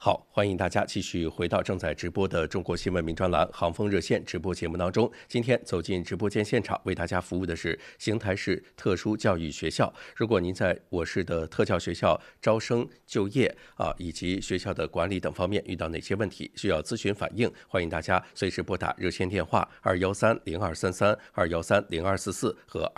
好，欢迎大家继续回到正在直播的中国新闻名专栏航风热线直播节目当中。今天走进直播间现场为大家服务的是邢台市特殊教育学校。如果您在我市的特教学校招生、就业以及学校的管理等方面遇到哪些问题需要咨询反映，欢迎大家随时拨打热线电话213-0233、213-0244和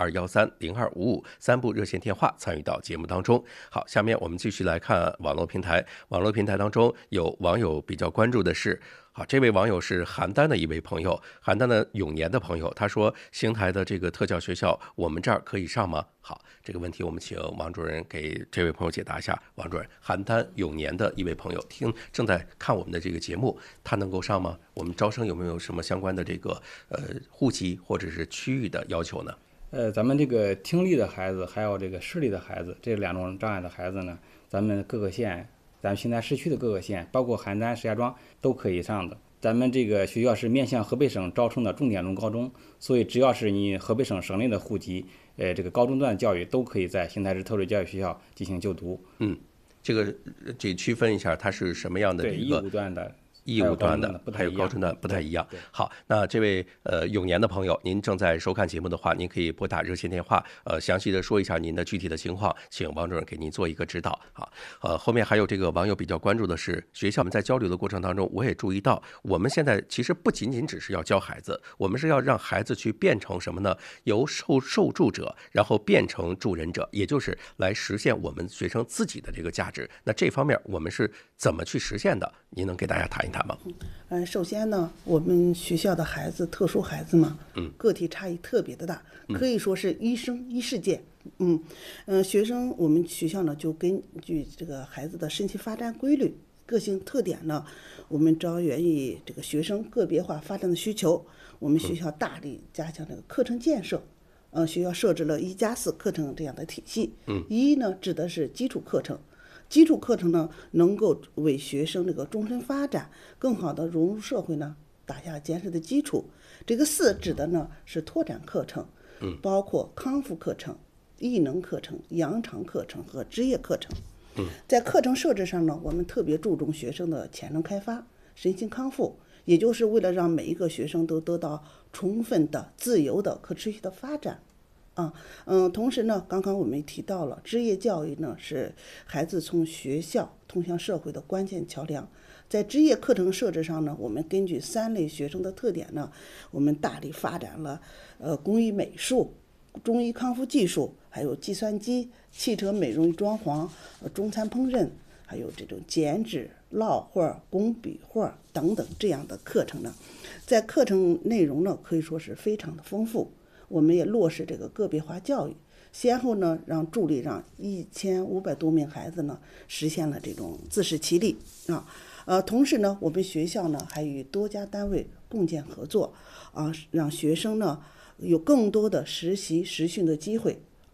213-0255部热线电话参与到节目当中。好，下面我们继续来看网络平台。网络平台当中有网友比较关注的是，这位网友是邯郸的一位朋友，邯郸的永年的朋友，他说邢台的这个特教学校我们这儿可以上吗？好，这个问题我们请王主任给这位朋友解答一下。王主任，邯郸永年的一位朋友正在看我们的这个节目，他能够上吗？我们招生有没有什么相关的这个户籍或者是区域的要求呢？ 咱们这个听力的孩子还有这个视力的孩子，这两种障碍的孩子呢，咱们各个县，咱们邢台市区的各个县，包括邯郸、石家庄都可以上的。咱们这个学校是面向河北省招生的重点中高中，所以只要是你河北省省内的户籍，这个高中段教育都可以在邢台市特殊教育学校进行就读。 这区分一下，它是什么样的一个？ 义务段的。 义务段的还有高中段不太一样。好，那这位永年的朋友，您正在收看节目的话，您可以拨打热线电话，详细的说一下您的具体的情况，请王主任给您做一个指导。后面还有这个网友比较关注的是，学校们在交流的过程当中，我也注意到，我们现在其实不仅仅只是要教孩子，我们是要让孩子去变成什么呢？由受助者，然后变成助人者，也就是来实现我们学生自己的这个价值。那这方面我们是怎么去实现的？您能给大家谈一谈吗？ 首先呢，我们学校的孩子，特殊孩子嘛，个体差异特别的大，可以说是一生一世界。学生我们学校呢，就根据这个孩子的身心发展规律、个性特点呢，我们着眼于这个学生个别化发展的需求，我们学校大力加强这个课程建设。学校设置了1+4课程这样的体系。一呢，指的是基础课程。基础课程呢，能够为学生这个终身发展、更好的融入社会呢，打下坚实的基础。这个4指的呢是拓展课程，包括康复课程、艺能课程、扬长课程和职业课程。在课程设置上呢，我们特别注重学生的潜能开发、身心康复，也就是为了让每一个学生都得到充分的、自由的、可持续的发展。同时呢，刚刚我们也提到了，职业教育呢是孩子从学校通向社会的关键桥梁。在职业课程设置上呢，我们根据3类学生的特点呢，我们大力发展了工艺美术、中医康复技术，还有计算机、汽车美容与装潢、中餐烹饪，还有这种剪纸、烙画、工笔画等等这样的课程呢，在课程内容呢可以说是非常的丰富。我们也落实这个个别化教育，先后呢助力让1500多名孩子呢实现了这种自食其力同时呢，我们学校呢还与多家单位共建合作让学生呢有更多的实习实训的机会，